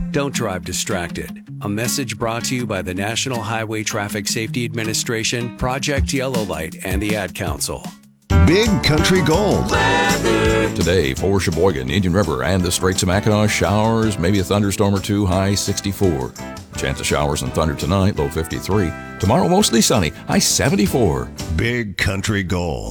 Don't drive distracted. A message brought to you by the National Highway Traffic Safety Administration, Project Yellow Light, and the Ad Council. Big Country Gold. Today for Sheboygan, Indian River, and the Straits of Mackinac, showers, maybe a thunderstorm or two, high 64. Chance of showers and thunder tonight, low 53. Tomorrow, mostly sunny, high 74. Big Country Gold.